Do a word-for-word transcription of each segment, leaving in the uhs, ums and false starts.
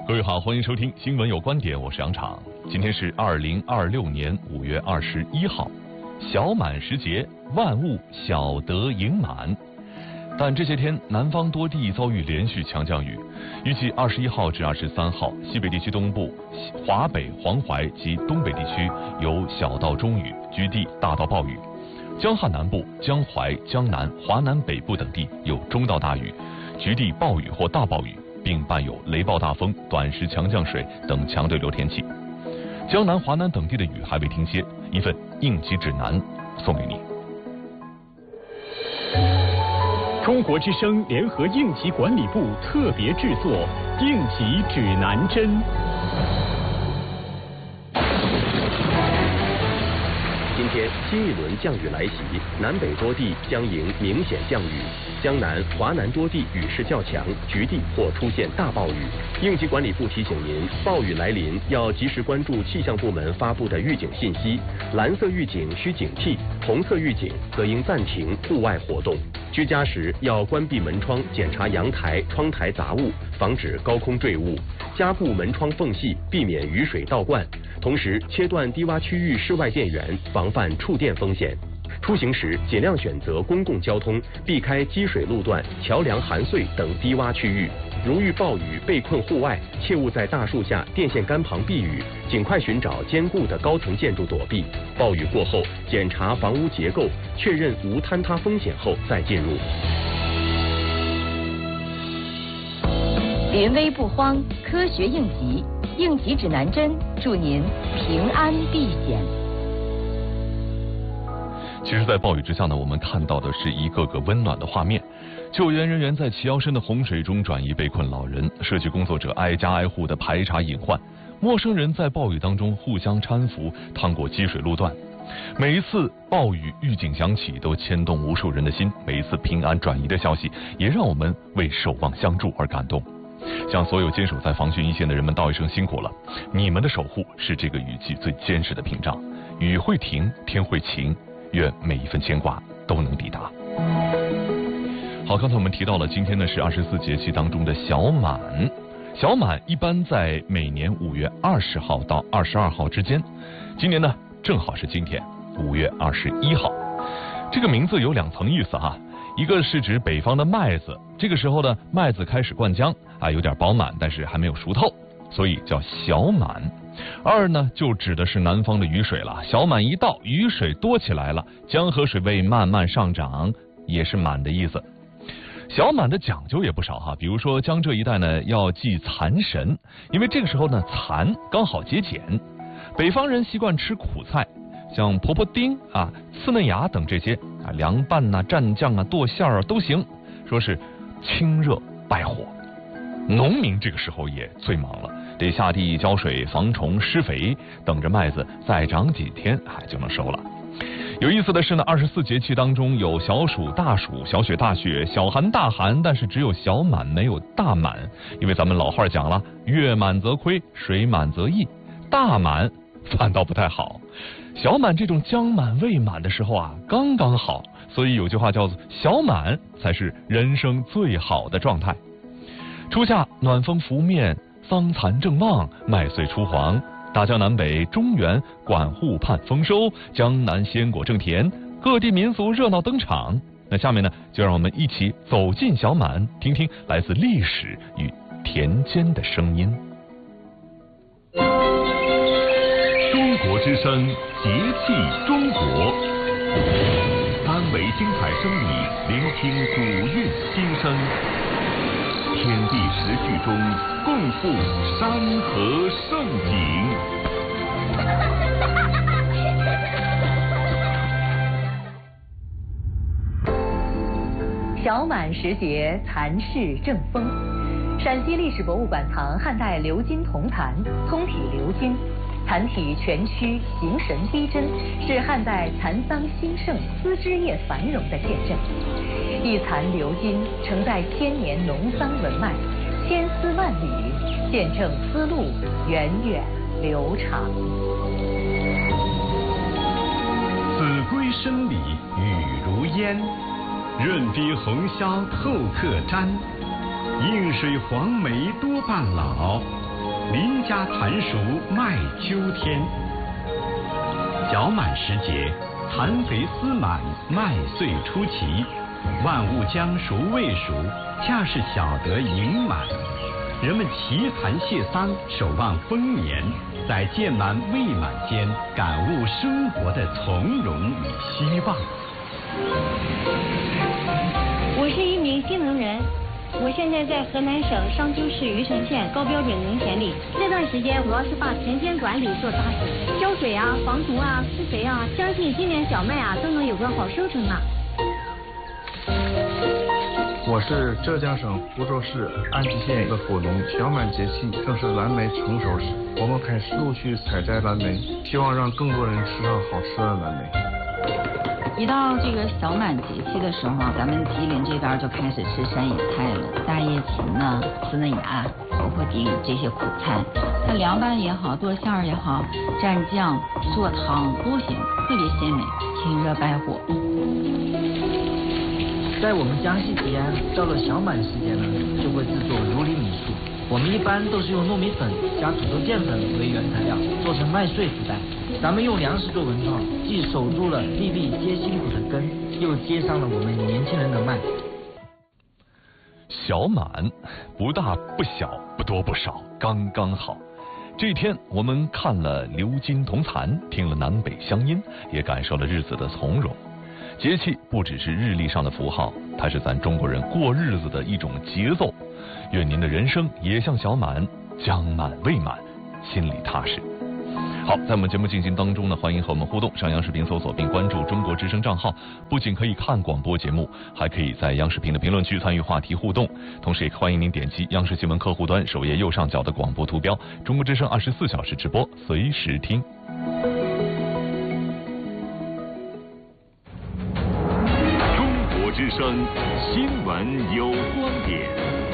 各位好，欢迎收听新闻有观点，我是杨昶。今天是二零二六年五月二十一号，小满时节，万物小得盈满。但这些天南方多地遭遇连续强降雨，预计二十一号至二十三号，西北地区东部、华北、黄淮及东北地区有小到中雨，局地大到暴雨；江汉南部、江淮、江南、华南北部等地有中到大雨，局地暴雨或大暴雨，并伴有雷暴大风、短时强降水等强对流天气。江南、华南等地的雨还未停歇，一份应急指南送给你。 中国之声联合应急管理部特别制作应急指南针。 今天新一轮降雨来袭，南北多地将迎明显降雨，江南、华南多地雨势较强，局地或出现大暴雨。应急管理部提醒您，暴雨来临要及时关注气象部门发布的预警信息，蓝色预警需警惕，红色预警则应暂停户外活动。居家时要关闭门窗，检查阳台、窗台杂物，防止高空坠物，加固门窗缝隙，避免雨水倒灌。同时，切断低洼区域室外电源，防范触电风险。出行时尽量选择公共交通，避开积水路段、桥梁含碎等低洼区域。如遇暴雨被困户外，切勿在大树下、电线杆旁避雨，尽快寻找坚固的高层建筑躲避。暴雨过后，检查房屋结构，确认无坍塌风险后再进入。 临危不慌，科学应急，应急指南针，祝您平安避险。 其实，在暴雨之下呢，我们看到的是一个个温暖的画面。救援人员在齐腰深的洪水中转移被困老人，社区工作者挨家挨户的排查隐患，陌生人在暴雨当中互相搀扶，趟过积水路段。每一次暴雨预警响起，都牵动无数人的心。每一次平安转移的消息，也让我们为守望相助而感动。向所有坚守在防汛一线的人们道一声辛苦了，你们的守护是这个雨季最坚实的屏障。雨会停，天会晴，愿每一份牵挂都能抵达。好，刚才我们提到了，今天呢是二十四节气当中的小满。小满一般在每年五月二十号到二十二号之间，今年呢正好是今天五月二十一号。这个名字有两层意思哈，一个是指北方的麦子，这个时候呢麦子开始灌浆啊，有点饱满，但是还没有熟透，所以叫小满。二呢就指的是南方的雨水了，小满一到，雨水多起来了，江河水位慢慢上涨，也是满的意思。小满的讲究也不少哈，比如说江浙一带呢要祭蚕神，因为这个时候呢蚕刚好结茧。北方人习惯吃苦菜，像婆婆丁啊、刺嫩芽等这些啊，凉拌啊、蘸酱啊、剁馅儿啊都行，说是清热败火。农民这个时候也最忙了，得下地浇水、防虫、施肥，等着麦子再长几天哎就能收了。有意思的是呢，二十四节气当中有小暑、大暑、小雪、大雪、小寒、大寒，但是只有小满没有大满，因为咱们老话讲了，月满则亏，水满则溢，大满反倒不太好。小满这种将满未满的时候啊，刚刚好，所以有句话叫做小满才是人生最好的状态。初夏暖风拂面，桑蚕正旺，麦穗初黄，大江南北、中原、管户盼丰收，江南鲜果正甜，各地民俗热闹登场。那下面呢，就让我们一起走进小满，听听来自历史与田间的声音。 中国之声，节气中国，三维精彩声理，聆听古韵心声。天地时序中，共赴山河盛景。 小满时节，蚕事正丰。陕西历史博物馆藏汉代鎏金铜蚕，通体鎏金，蚕体全曲，形神逼真，是汉代蚕桑兴盛、丝织业繁荣的见证。一蚕鎏金承载千年农桑文脉，千丝万缕，见证丝路源远流长。 子规声里雨如烟，润滴红绡透客毡。映水黄梅多半老， 邻家蚕熟麦秋天。小满时节，蚕肥丝满，麦穗出齐，万物将熟未熟，恰是晓得盈满。人们齐蚕谢桑，守望丰年，在渐满未满间，感悟生活的从容与希望。 我是一名新能人，我现在在河南省商丘市虞城县高标准农田里。这段时间，我要是把田间管理做扎实，浇水啊、防虫啊、施肥啊，相信今年小麦啊都能有个好收成啊。 我是浙江省湖州市安吉县的果农，小满节气正是蓝莓成熟时，我们开始陆续采摘蓝莓，希望让更多人吃上好吃的蓝莓。 一到这个小满节气的时候，咱们吉林这边就开始吃山野菜了，大叶芹呐、刺嫩芽、包括地这些苦菜，它凉拌也好，剁馅儿也好，蘸酱、做汤都行，特别鲜美，清热败火。 在我们江西吉安，到了小满时节呢，就会制作如里米醋。我们一般都是用糯米粉加土豆淀粉为原材料，做成麦穗福袋。咱们用粮食做文创，既守住了粒粒皆辛苦的根，又接上了我们年轻人的脉。 小满，不大不小，不多不少，刚刚好。这天，我们看了鎏金铜蚕，听了南北乡音，也感受了日子的从容。节气不只是日历上的符号，它是咱中国人过日子的一种节奏。愿您的人生也像小满，将满未满，心里踏实。好，在我们节目进行当中呢，欢迎和我们互动，上央视频搜索并关注中国之声账号，不仅可以看广播节目，还可以在央视频的评论区参与话题互动，同时也欢迎您点击央视新闻客户端首页右上角的广播图标，中国之声二十四小时直播，随时听。 中国之声新闻有观点，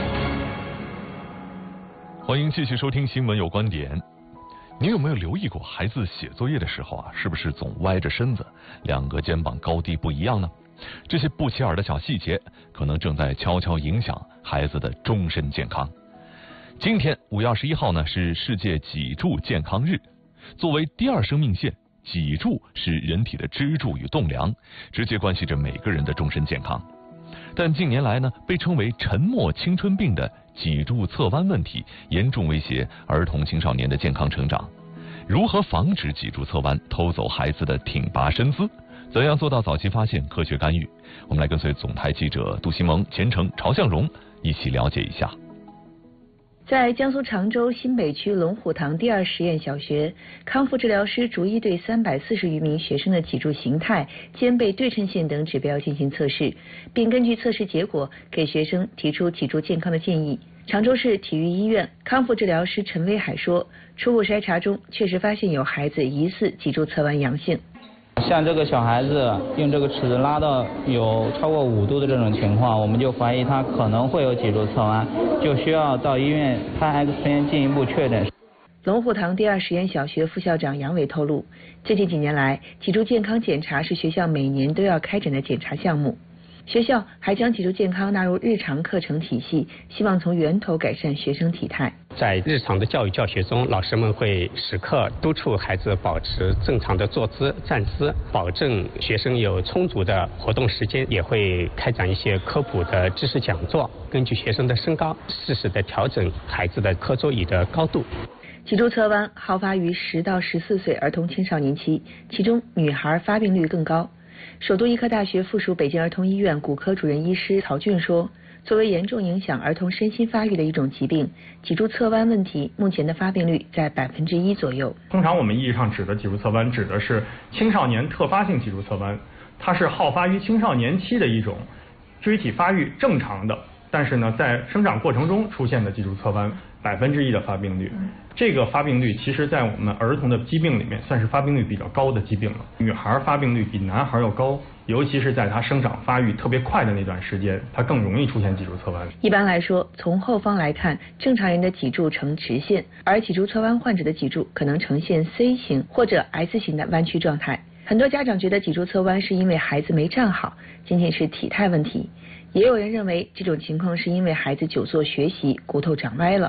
欢迎继续收听新闻有观点。你有没有留意过孩子写作业的时候啊，是不是总歪着身子，两个肩膀高低不一样呢？这些不起眼的小细节，可能正在悄悄影响孩子的终身健康。今天五月二十一号呢，是世界脊柱健康日。作为第二生命线，脊柱是人体的支柱与栋梁，直接关系着每个人的终身健康。但近年来呢，被称为沉默青春病的脊柱侧弯问题，严重威胁儿童青少年的健康成长。如何防止脊柱侧弯偷走孩子的挺拔身姿？怎样做到早期发现、科学干预？我们来跟随总台记者杜西蒙、钱程、朝向荣一起了解一下。 在江苏常州新北区龙虎塘第二实验小学，康复治疗师逐一对三百四十余名学生的脊柱形态、肩背对称线等指标进行测试，并根据测试结果给学生提出脊柱健康的建议。常州市体育医院康复治疗师陈威海说，初步筛查中确实发现有孩子疑似脊柱侧弯阳性。 像这个小孩子用这个尺子拉到有超过五度的这种情况，我们就怀疑他可能会有脊柱侧弯，就需要到医院拍 X 片进一步确诊。 龙虎塘第二实验小学副校长杨伟透露，最近几年来，脊柱健康检查是学校每年都要开展的检查项目。学校还将脊柱健康纳入日常课程体系，希望从源头改善学生体态。 在日常的教育教学中，老师们会时刻督促孩子保持正常的坐姿、站姿，保证学生有充足的活动时间，也会开展一些科普的知识讲座，根据学生的身高，适时的调整孩子的课桌椅的高度。 脊柱侧弯好发于十到十四岁儿童青少年期，其中女孩发病率更高。首都医科大学附属北京儿童医院骨科主任医师曹俊说，作为严重影响儿童身心发育的一种疾病，脊柱侧弯问题目前的发病率在百分之一左右。 通常我们意义上指的脊柱侧弯指的是青少年特发性脊柱侧弯，它是好发于青少年期的一种肢体发育正常的，但是呢在生长过程中出现的脊柱侧弯，百分之一的发病率。这个发病率其实在我们儿童的疾病里面算是发病率比较高的疾病了。女孩发病率比男孩要高，尤其是在她生长发育特别快的那段时间，她更容易出现脊柱侧弯。 一般来说，从后方来看，正常人的脊柱呈直线，而脊柱侧弯患者的脊柱可能呈现 C 型或者 S 型的弯曲状态。很多家长觉得脊柱侧弯是因为孩子没站好，仅仅是体态问题。也有人认为这种情况是因为孩子久坐学习，骨头长歪了。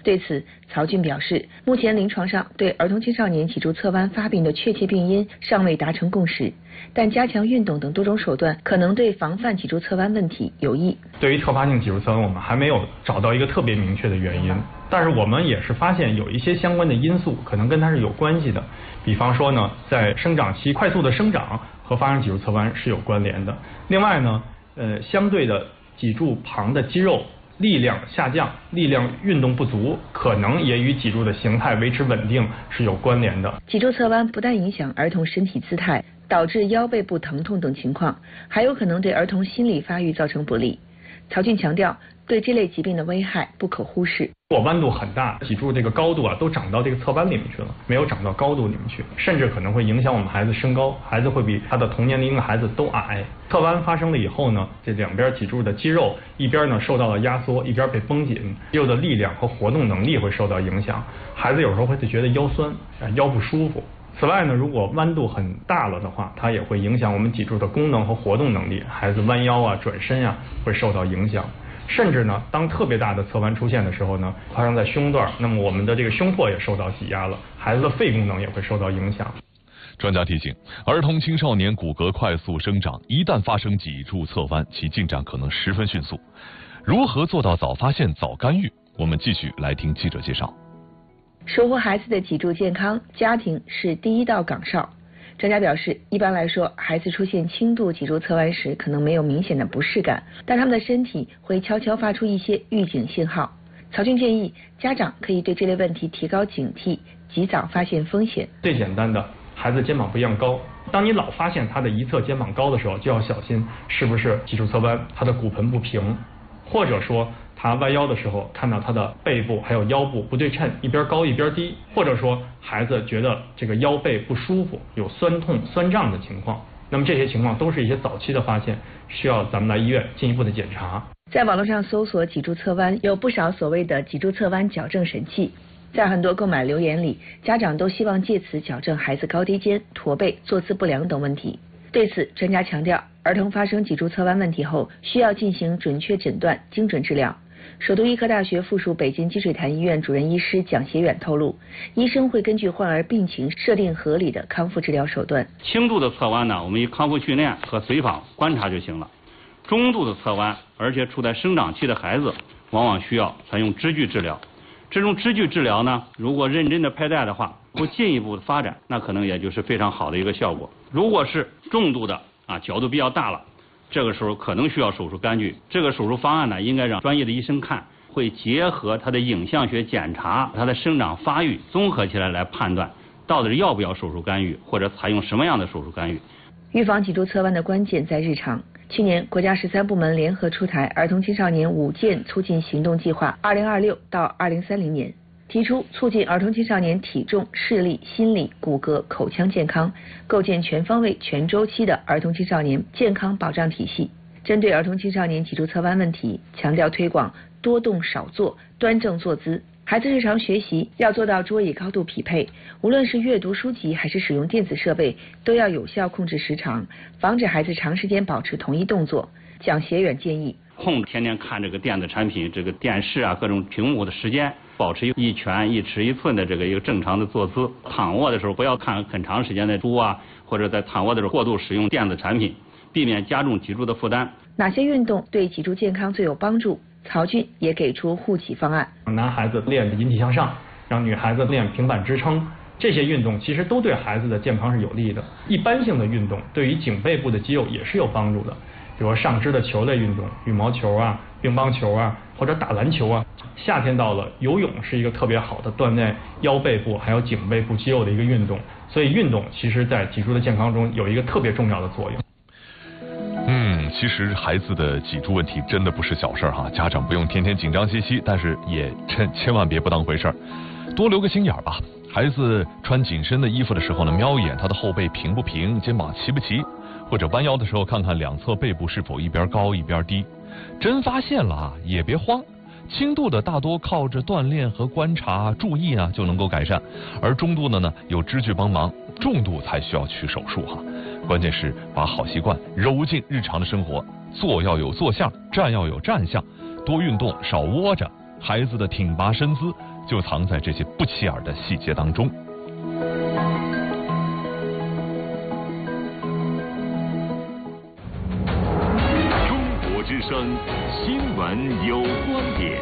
对此，曹俊表示，目前临床上对儿童青少年脊柱侧弯发病的确切病因尚未达成共识，但加强运动等多种手段可能对防范脊柱侧弯问题有益。 对于特发性脊柱侧弯，我们还没有找到一个特别明确的原因，但是我们也是发现有一些相关的因素可能跟它是有关系的。比方说呢，在生长期快速的生长和发生脊柱侧弯是有关联的。另外呢，呃，相对的脊柱旁的肌肉力量下降，力量运动不足，可能也与脊柱的形态维持稳定是有关联的。 脊柱侧弯不但影响儿童身体姿态，导致腰背部疼痛等情况，还有可能对儿童心理发育造成不利。曹俊强调，对这类疾病的危害不可忽视。 如果弯度很大，脊柱这个高度啊都长到这个侧弯里面去了，没有长到高度里面去，甚至可能会影响我们孩子身高，孩子会比他的同年龄的孩子都矮。侧弯发生了以后呢，这两边脊柱的肌肉一边呢受到了压缩，一边被绷紧，肌肉的力量和活动能力会受到影响，孩子有时候会觉得腰酸，腰不舒服。此外呢，如果弯度很大了的话，它也会影响我们脊柱的功能和活动能力，孩子弯腰啊、转身啊会受到影响。甚至呢，当特别大的侧弯出现的时候呢，发生在胸段，那么我们的这个胸廓也受到挤压了，孩子的肺功能也会受到影响。 专家提醒，儿童青少年骨骼快速生长，一旦发生脊柱侧弯，其进展可能十分迅速。如何做到早发现、早干预？我们继续来听记者介绍。 守护孩子的脊柱健康，家庭是第一道岗哨。专家表示，一般来说，孩子出现轻度脊柱侧弯时，可能没有明显的不适感，但他们的身体会悄悄发出一些预警信号。曹俊建议，家长可以对这类问题提高警惕，及早发现风险。 最简单的，孩子肩膀不一样高，当你老发现他的一侧肩膀高的时候，就要小心是不是脊柱侧弯，他的骨盆不平，或者说他弯腰的时候看到他的背部还有腰部不对称，一边高一边低，或者说孩子觉得这个腰背不舒服，有酸痛酸胀的情况，那么这些情况都是一些早期的发现，需要咱们来医院进一步的检查。 在网络上搜索脊柱侧弯，有不少所谓的脊柱侧弯矫正神器，在很多购买留言里，家长都希望借此矫正孩子高低肩、驼背、坐姿不良等问题。对此，专家强调，儿童发生脊柱侧弯问题后，需要进行准确诊断、精准治疗。首都医科大学附属北京积水潭医院主任医师蒋协远透露，医生会根据患儿病情设定合理的康复治疗手段。 轻度的侧弯呢，我们以康复训练和随访观察就行了。中度的侧弯，而且处在生长期的孩子，往往需要采用支具治疗。这种支具治疗呢，如果认真的佩戴的话，不进一步的发展，那可能也就是非常好的一个效果。如果是重度的啊，角度比较大了，这个时候可能需要手术干预。这个手术方案呢，应该让专业的医生看，会结合他的影像学检查、他的生长发育综合起来来判断，到底是要不要手术干预，或者采用什么样的手术干预。 预防脊柱侧弯的关键在日常。去年，国家十三部门联合出台儿童青少年五健促进行动计划（二零二六到二零三零年），提出促进儿童青少年体重、视力、心理、骨骼、口腔健康，构建全方位、全周期的儿童青少年健康保障体系。针对儿童青少年脊柱侧弯问题，强调推广多动少坐、端正坐姿。孩子日常学习要做到桌椅高度匹配，无论是阅读书籍还是使用电子设备，都要有效控制时长，防止孩子长时间保持同一动作。蒋协远建议， 控制天天看这个电子产品、这个电视啊、各种屏幕的时间，保持一拳一尺一寸的这个一个正常的坐姿。躺卧的时候不要看很长时间的书啊，或者在躺卧的时候过度使用电子产品，避免加重脊柱的负担。 哪些运动对脊柱健康最有帮助？曹俊也给出护脊方案。 男孩子练引体向上，让女孩子练平板支撑，这些运动其实都对孩子的健康是有利的。一般性的运动对于颈背部的肌肉也是有帮助的，比如上肢的球类运动，羽毛球啊、乒乓球啊，或者打篮球啊。夏天到了，游泳是一个特别好的锻炼腰背部还有颈背部肌肉的一个运动，所以运动其实在脊柱的健康中有一个特别重要的作用。 嗯，其实孩子的脊柱问题真的不是小事哈，家长不用天天紧张兮兮，但是也千千万别不当回事儿，多留个心眼儿吧。孩子穿紧身的衣服的时候呢，瞄一眼他的后背平不平，肩膀齐不齐，或者弯腰的时候看看两侧背部是否一边高一边低。真发现了啊，也别慌。轻度的大多靠着锻炼和观察、注意啊就能够改善，而中度的呢有支具帮忙，重度才需要去手术哈。关键是把好习惯揉进日常的生活，坐要有坐相，站要有站相，多运动少窝着，孩子的挺拔身姿就藏在这些不起眼的细节当中。 中国之声新闻有观点。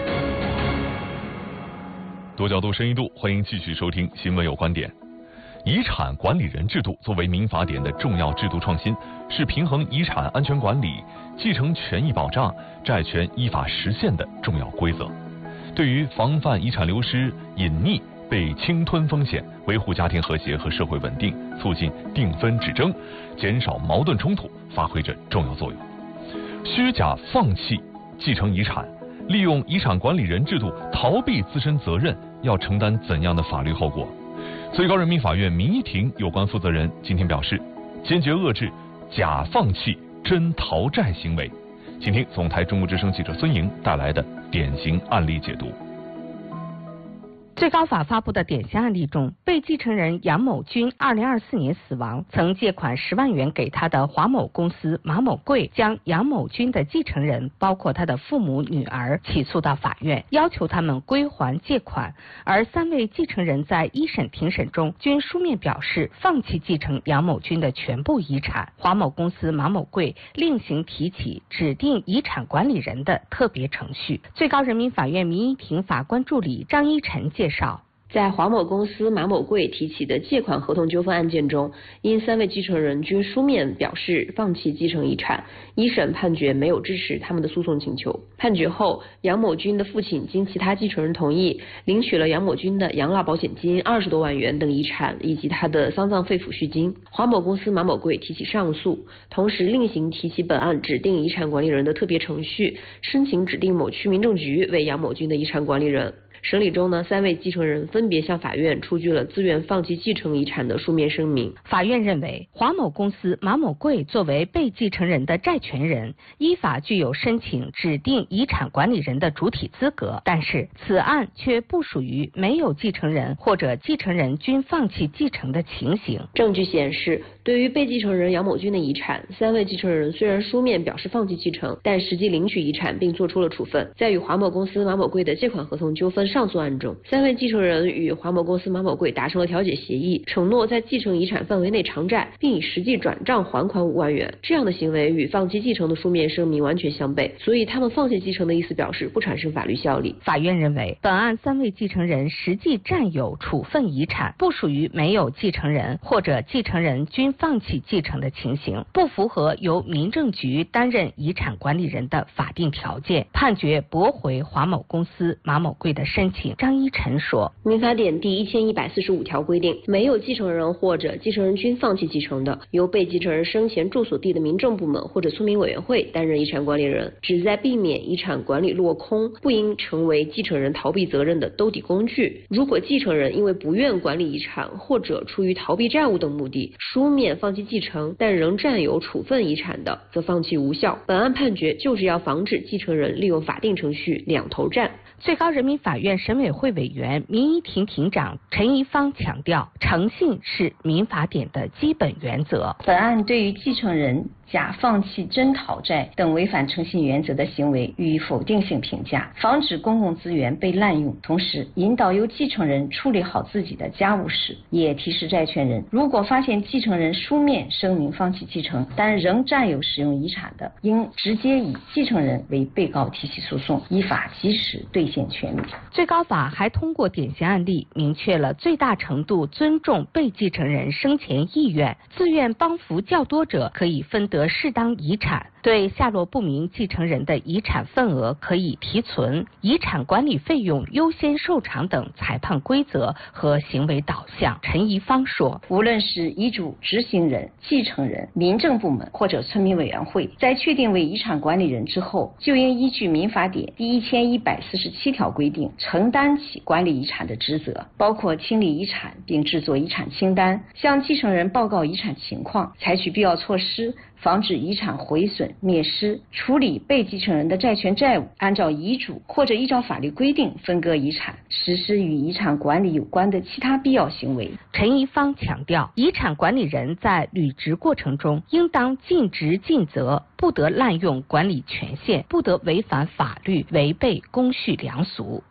多角度深一度，欢迎继续收听新闻有观点。遗产管理人制度作为民法典的重要制度创新，是平衡遗产安全管理、继承权益保障、债权依法实现的重要规则。对于防范遗产流失、隐匿、被侵吞风险，维护家庭和谐和社会稳定，促进定分止争，减少矛盾冲突，发挥着重要作用。虚假放弃继承遗产，利用遗产管理人制度逃避自身责任，要承担怎样的法律后果？最高人民法院民一庭有关负责人今天表示，坚决遏制假放弃、真逃债行为。请听总台中国之声记者孙莹带来的典型案例解读。 最高法发布的典型案例中，被继承人杨某军二零二四年死亡，曾借款十万元给他的华某公司马某贵将杨某军的继承人，包括他的父母、女儿起诉到法院，要求他们归还借款。而三位继承人在一审庭审中均书面表示放弃继承杨某军的全部遗产。华某公司马某贵另行提起指定遗产管理人的特别程序。最高人民法院民一庭法官助理张一晨介绍， 在华某公司马某贵提起的借款合同纠纷案件中，因三位继承人均书面表示放弃继承遗产，一审判决没有支持他们的诉讼请求。判决后，杨某军的父亲经其他继承人同意，领取了杨某军的养老保险金二十多万元等遗产，以及他的丧葬费抚恤金。华某公司马某贵提起上诉，同时另行提起本案指定遗产管理人的特别程序，申请指定某区民政局为杨某军的遗产管理人。审理中呢，三位继承人分别向法院出具了自愿放弃继承遗产的书面声明。 法院认为，华某公司马某贵作为被继承人的债权人，依法具有申请指定遗产管理人的主体资格，但是此案却不属于没有继承人或者继承人均放弃继承的情形。 证据显示，对于被继承人杨某军的遗产，三位继承人虽然书面表示放弃继承，但实际领取遗产并作出了处分。在与华某公司马某贵的借款合同纠纷上诉案中，三位继承人与华某公司马某贵达成了调解协议，承诺在继承遗产范围内偿债，并以实际转账还款五万元。这样的行为与放弃继承的书面声明完全相悖，所以他们放弃继承的意思表示不产生法律效力。 法院认为，本案三位继承人实际占有处分遗产，不属于没有继承人或者继承人均放弃继承的情形，不符合由民政局担任遗产管理人的法定条件，判决驳回华某公司马某贵的申请。张一晨说， 民法典第一千一百四十五条规定，没有继承人或者继承人均放弃继承的，由被继承人生前住所地的民政部门或者村民委员会担任遗产管理人，旨在避免遗产管理落空，不应成为继承人逃避责任的兜底工具。如果继承人因为不愿管理遗产或者出于逃避债务等目的，书面放弃继承，但仍占有处分遗产的，则放弃无效。本案判决就是要防止继承人利用法定程序两头占。 最高人民法院审委会委员、民一庭庭长陈一芳强调，诚信是民法典的基本原则。 本案对于继承人假放弃、真讨债等违反诚信原则的行为予以否定性评价，防止公共资源被滥用，同时引导由继承人处理好自己的家务事。也提示债权人，如果发现继承人书面声明放弃继承，但仍占有使用遗产的，应直接以继承人为被告提起诉讼，依法及时兑现权利。 最高法还通过典型案例明确了最大程度尊重被继承人生前意愿，自愿帮扶较多者可以分得适当遗产，对下落不明继承人的遗产份额可以提存，遗产管理费用优先受偿等裁判规则和行为导向。陈一芳说， 无论是遗嘱执行人、继承人、民政部门或者村民委员会，在确定为遗产管理人之后，就应依据民法典第一千一百四十七条规定，承担起管理遗产的职责，包括清理遗产并制作遗产清单，向继承人报告遗产情况，采取必要措施防止遗产毁损灭失，处理被继承人的债权债务，按照遗嘱或者依照法律规定分割遗产，实施与遗产管理有关的其他必要行为。 陈一芳强调，遗产管理人在履职过程中应当尽职尽责，不得滥用管理权限，不得违反法律，违背公序良俗。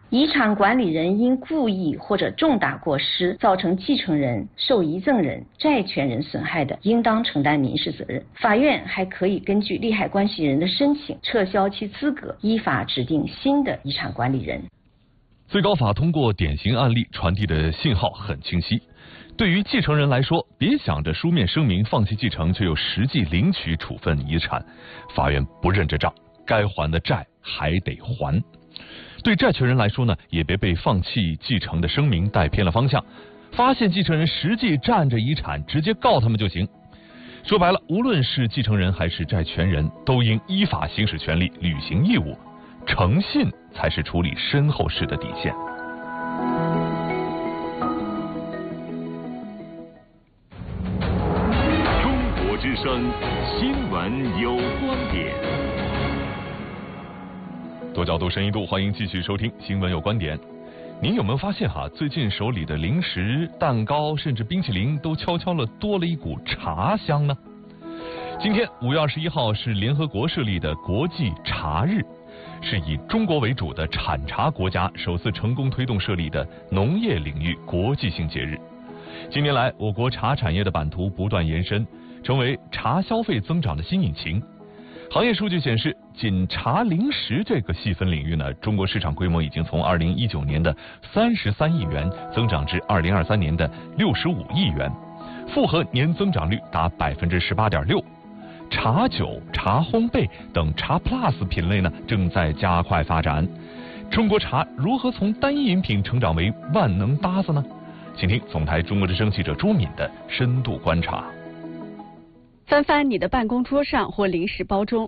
遗产管理人因故意或者重大过失造成继承人、受遗赠人、债权人损害的，应当承担民事责任。法院还可以根据利害关系人的申请，撤销其资格，依法指定新的遗产管理人。 最高法通过典型案例传递的信号很清晰，对于继承人来说，别想着书面声明放弃继承，却又实际领取处分遗产，法院不认这账，该还的债还得还。对债权人来说呢，也别被放弃继承的声明带偏了方向，发现继承人实际占着遗产，直接告他们就行。说白了，无论是继承人还是债权人，都应依法行使权利，履行义务，诚信才是处理身后事的底线。 中国之声新闻有观点。 多角度、深一度，欢迎继续收听新闻有观点。您有没有发现哈，最近手里的零食、蛋糕甚至冰淇淋都悄悄了多了一股茶香呢？今天五月二十一号是联合国设立的国际茶日，是以中国为主的产茶国家首次成功推动设立的农业领域国际性节日。近年来，我国茶产业的版图不断延伸，成为茶消费增长的新引擎。行业数据显示，仅茶零食这个细分领域呢，中国市场规模已经从二零一九年的三十三亿元增长至二零二三年的六十五亿元，复合年增长率达百分之十八点六。茶酒、茶烘焙等茶 Plus 品类呢，正在加快发展。中国茶如何从单一饮品成长为万能搭子呢？请听总台中国之声记者朱敏的深度观察。 翻翻你的办公桌上或零食包中，